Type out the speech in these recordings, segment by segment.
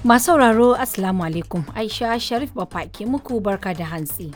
Masu sauraro Assalamu alaikum, Aisha Sharif Baffa ke muku barka da hantsi.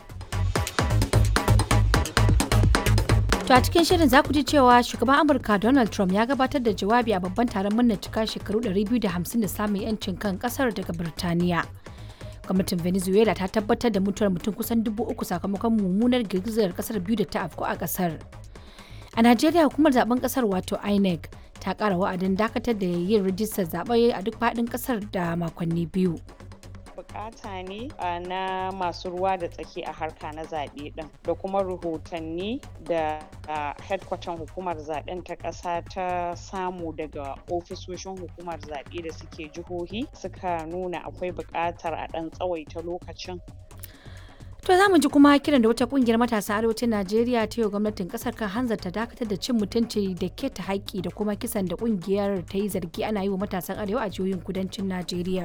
To a cikin shirin za ku ji cewa shugaban Amurka Donald Trump ya gabatar da jawabi a babban taron murnar cika shekaru 250 da samun 'yancin kan kasar daga Birtaniya. Gwamnatin Venezuela ta tabbatar da mutuwar mutum kusan 3,000 sakamakon mummunar girgizar kasar biyu da ta afku a kasar. A Najeriya hukumar zaben kasar wato INEC ta ƙara wa'adin dakatar da yin rijistar zaɓe a duk faɗin ƙasar da makonni 2. Bukata ne na masu ruwa da tsaki a harka na zaɓe ɗin da kuma rahotanni da headquarter hukumar zaɓen ta ƙasa ta samu daga ofisoshin hukumar zaɓe da suke jihohi suka nuna akwai buƙatar a ɗan tsawaita lokacin. To za mu ji kuma kiran da wata kungiyar matasan arewacin Najeriya ta yi gwamnatin kasar kan hanzarta dakatar da cin mutunci da keta haƙƙi da kuma kisan da kungiyar ta yi zargi ana yi wa matasan arewa a jihohin kudancin Najeriya.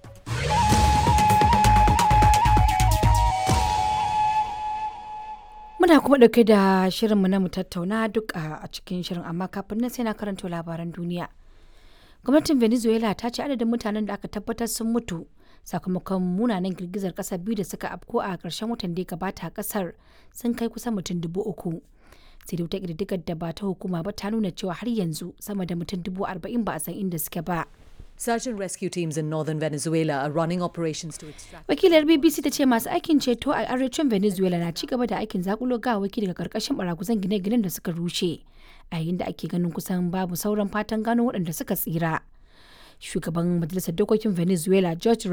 Muna kuma ɗauke da shirinmu na mu tattauna duk a cikin shirin amma kafin nan sai na karanto labaran duniya. Gwamnatin Venezuela ta ce adadin mutanen da aka tabbatar sun mutu sakamakon munanan girgizar kasar biyu da suka afko a ƙarshen watan da ya gabata a kasar sun kai kusan mutum 3,000. Sai da wata ƙididdigar da ba ta hukuma ba ta nuna cewa har yanzu sama da mutum 40,000 ba a san inda suke ba. Search and rescue teams in northern Venezuela are running operations to extract. Wakilar BBC ta ce masu aikin ceto a arewacin Venezuela na ci gaba da aikin zakulo gawaki daga karkashin baraguzan gine-ginen da suka rushe a yayin da ake ganin kusan babu sauran fatan gano waɗanda suka tsira. Shugaban Majalisar Dokokin Venezuela George